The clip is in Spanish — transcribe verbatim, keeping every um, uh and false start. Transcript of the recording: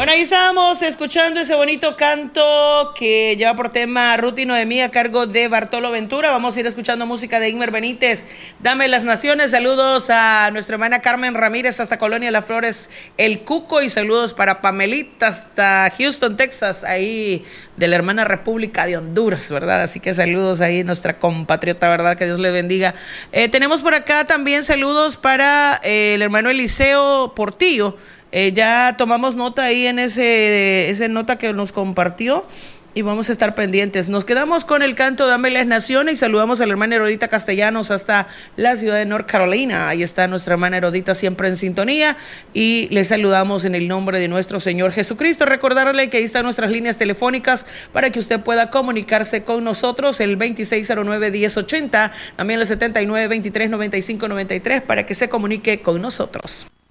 Bueno, ahí estábamos escuchando ese bonito canto que lleva por tema Ruth y Noemí a cargo de Bartolo Ventura. Vamos a ir escuchando música de Ingmer Benítez. Dame las Naciones. Saludos a nuestra hermana Carmen Ramírez hasta Colonia Las Flores, El Cuco. Y saludos para Pamelita hasta Houston, Texas, ahí de la hermana República de Honduras, ¿verdad? Así que saludos ahí, nuestra compatriota, ¿verdad? Que Dios le bendiga. Eh, tenemos por acá también saludos para eh, el hermano Eliseo Portillo. Eh, ya tomamos nota ahí en ese, ese nota que nos compartió y vamos a estar pendientes. Nos quedamos con el canto Dame las Naciones y saludamos a la hermana Herodita Castellanos hasta la ciudad de North Carolina. Ahí está nuestra hermana Herodita siempre en sintonía y le saludamos en el nombre de nuestro Señor Jesucristo. Recordarle que ahí están nuestras líneas telefónicas para que usted pueda comunicarse con nosotros, el veintiséis cero nueve, diez ochenta, también el setenta y nueve, veintitrés, noventa y cinco, noventa y tres, para que se comunique con nosotros.